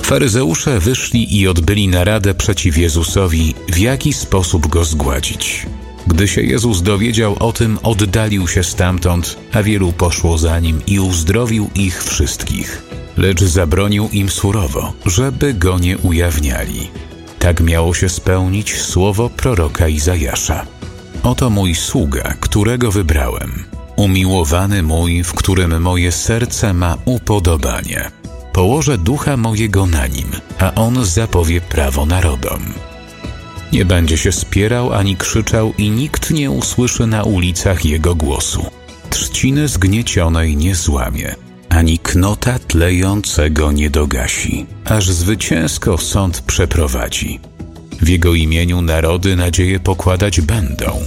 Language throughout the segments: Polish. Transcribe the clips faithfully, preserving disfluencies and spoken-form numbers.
Faryzeusze wyszli i odbyli naradę przeciw Jezusowi, w jaki sposób go zgładzić. Gdy się Jezus dowiedział o tym, oddalił się stamtąd, a wielu poszło za nim i uzdrowił ich wszystkich. Lecz zabronił im surowo, żeby go nie ujawniali. Tak miało się spełnić słowo proroka Izajasza. Oto mój sługa, którego wybrałem, umiłowany mój, w którym moje serce ma upodobanie. Położę ducha mojego na nim, a on zapowie prawo narodom. Nie będzie się spierał ani krzyczał i nikt nie usłyszy na ulicach jego głosu. Trzciny zgniecionej nie złamie, ani knota tlejącego nie dogasi, aż zwycięsko sąd przeprowadzi. W jego imieniu narody nadzieję pokładać będą.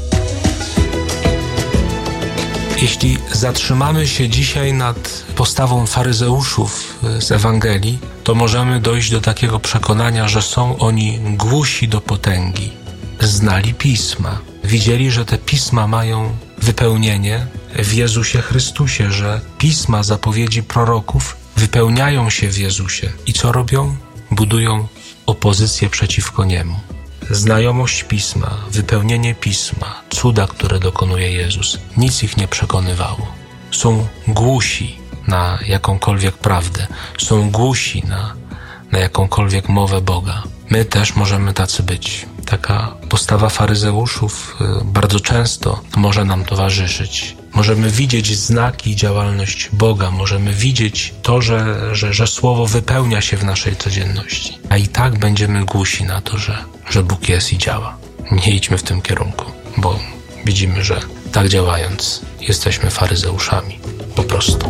Jeśli zatrzymamy się dzisiaj nad postawą faryzeuszów z Ewangelii, to możemy dojść do takiego przekonania, że są oni głusi do potęgi. Znali Pisma. Widzieli, że te Pisma mają wypełnienie w Jezusie Chrystusie, że Pisma, zapowiedzi proroków wypełniają się w Jezusie. I co robią? Budują opozycję przeciwko Niemu. Znajomość Pisma, wypełnienie Pisma, cuda, które dokonuje Jezus, nic ich nie przekonywało. Są głusi na jakąkolwiek prawdę, są głusi na, na jakąkolwiek mowę Boga. My też możemy tacy być. Taka postawa faryzeuszów bardzo często może nam towarzyszyć. Możemy widzieć znaki i działalność Boga, możemy widzieć to, że, że, że Słowo wypełnia się w naszej codzienności. A i tak będziemy głusi na to, że, że Bóg jest i działa. Nie idźmy w tym kierunku, bo widzimy, że tak działając jesteśmy faryzeuszami. Po prostu.